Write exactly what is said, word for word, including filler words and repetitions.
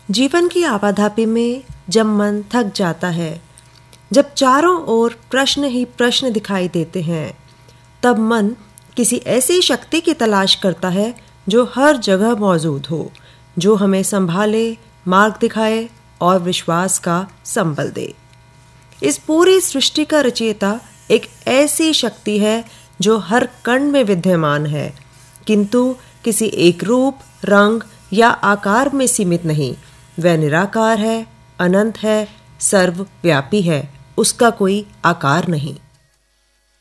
जीवन की आवाधापी में जब मन थक जाता है, जब चारों ओर प्रश्न ही प्रश्न दिखाई देते हैं, तब मन किसी ऐसी शक्ति की तलाश करता है जो हर जगह मौजूद हो, जो हमें संभाले, मार्ग दिखाए और विश्वास का संबल दे। इस पूरी सृष्टि का रचयिता एक ऐसी शक्ति है जो हर कण में विद्यमान है, किंतु किसी एक रूप, रंग या आकार में सीमित नहीं। वह निराकार है, अनंत है, सर्वव्यापी है, उसका कोई आकार नहीं।